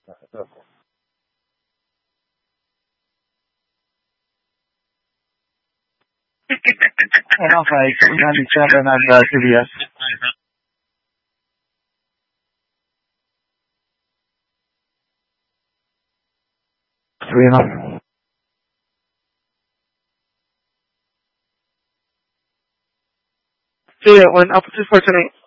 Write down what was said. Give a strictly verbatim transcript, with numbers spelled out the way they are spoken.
Ano five, ninety-seven and uh, C B S. Three enough. So yeah, one opportunity for tonight.